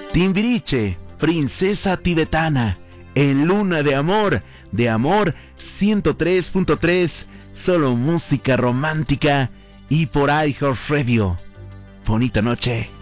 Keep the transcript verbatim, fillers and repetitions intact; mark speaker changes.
Speaker 1: Timbiriche, Princesa Tibetana, en Luna de Amor, de Amor ciento tres punto tres, solo música romántica y por iHeartRadio. Bonita noche.